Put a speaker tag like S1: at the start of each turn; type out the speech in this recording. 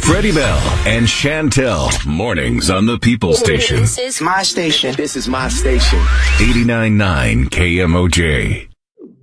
S1: Freddie Bell and Chantel. Mornings on the People Station.
S2: This is my station.
S3: This is my station.
S1: 89.9 KMOJ.